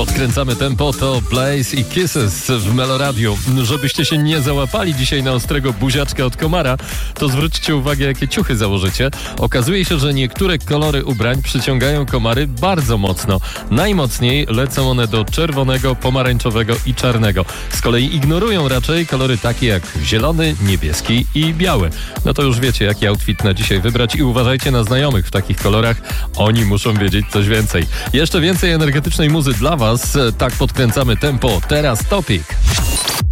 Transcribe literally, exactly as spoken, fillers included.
Podkręcamy tempo, to Blaze i Kisses w Meloradiu. Żebyście się nie załapali dzisiaj na ostrego buziaczka od komara, to zwróćcie uwagę, jakie ciuchy założycie. Okazuje się, że niektóre kolory ubrań przyciągają komary bardzo mocno. Najmocniej lecą one do czerwonego, pomarańczowego i czarnego. Z kolei ignorują raczej kolory takie jak zielony, niebieski i biały. No to już wiecie, jaki outfit na dzisiaj wybrać i uważajcie na znajomych w takich kolorach. Oni muszą wiedzieć coś więcej. Jeszcze więcej energetycznej muzy dla Was. Tak podkręcamy tempo. Teraz Topik.